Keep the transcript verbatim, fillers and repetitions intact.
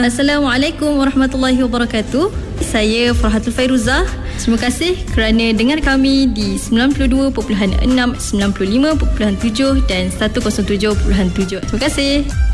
Assalamualaikum warahmatullahi wabarakatuh. Saya Farhatul Fairuzah. Terima kasih kerana dengar kami di sembilan puluh dua perpuluhan enam, sembilan puluh lima perpuluhan tujuh dan seratus tujuh perpuluhan tujuh. Terima kasih.